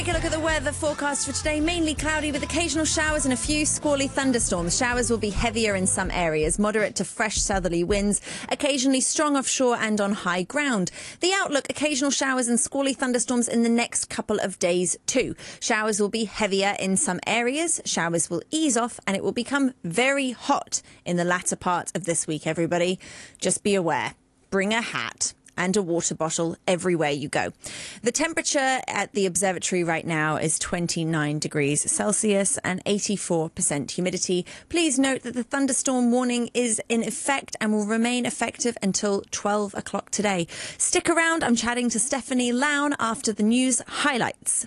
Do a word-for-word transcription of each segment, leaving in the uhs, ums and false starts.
Take a look at the weather forecast for today. Mainly cloudy with occasional showers and a few squally thunderstorms. Showers will be heavier in some areas, moderate to fresh southerly winds, occasionally strong offshore and on high ground. The outlook, occasional showers and squally thunderstorms in the next couple of days too. Showers will be heavier in some areas. Showers will ease off and it will become very hot in the latter part of this week, everybody. Just be aware. Bring a hat and a water bottle everywhere you go. The temperature at the observatory right now is twenty-nine degrees Celsius and eighty-four percent humidity. Please note that the thunderstorm warning is in effect and will remain effective until twelve o'clock today. Stick around. I'm chatting to Stephanie Lown after the news highlights.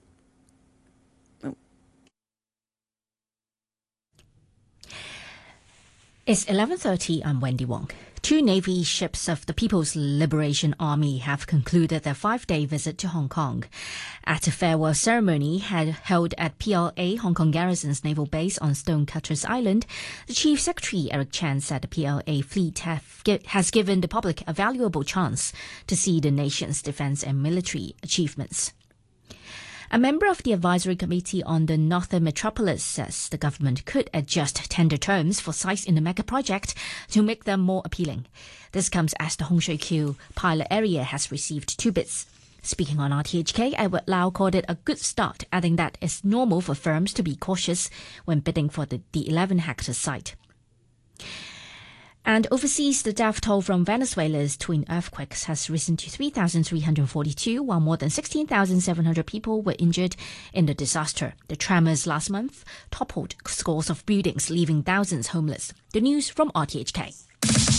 It's eleven thirty. I'm Wendy Wong. Two Navy ships of the People's Liberation Army have concluded their five-day visit to Hong Kong. At a farewell ceremony held at P L A Hong Kong Garrison's naval base on Stonecutters Island, the Chief Secretary Eric Chan said the P L A fleet have, has given the public a valuable chance to see the nation's defence and military achievements. A member of the advisory committee on the Northern Metropolis says the government could adjust tender terms for sites in the mega project to make them more appealing. This comes as the Hong Shui Kiu pilot area has received two bids. Speaking on R T H K, Edward Lau called it a good start, adding that it's normal for firms to be cautious when bidding for the, the eleven hectare site. And overseas, the death toll from Venezuela's twin earthquakes has risen to three thousand three hundred forty-two, while more than sixteen thousand seven hundred people were injured in the disaster. The tremors last month toppled scores of buildings, leaving thousands homeless. The news from R T H K.